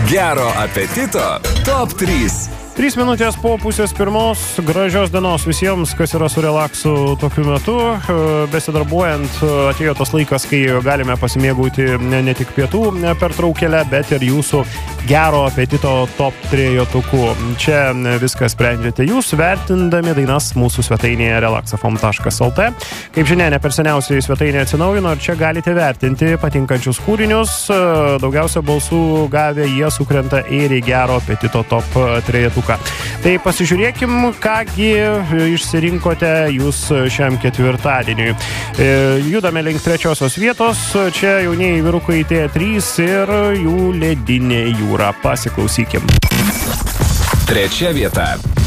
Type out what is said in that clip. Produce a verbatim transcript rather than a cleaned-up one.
Gero apetito top trys. Trys minutės po pusės pirmos. Gražios dienos visiems, kas yra su relaksu tokiu metu. Besidarbuojant atėjo tas laikas, kai galime pasimėgauti ne, ne tik pietų per traukėlę, bet ir jūsų gero apetito top trejetuku. Čia viską sprendžiate jūs, vertindami dainas mūsų svetainėje relaxafm taškas lt. Kaip žinia, ne per seniausiai svetainė atsinaujino ir čia galite vertinti patinkančius kūrinius. Daugiausia balsų gavę jie sukrenta ir į gero apetito top trejetuką. Tai pasižiūrėkim, kągi išsirinkote jūs šiam ketvirtadieniui. Judame link trečiosios vietos. Čia jaunieji vyrukai T trys ir jų ledinė jūra. Pasiklausykim. Trečia vieta.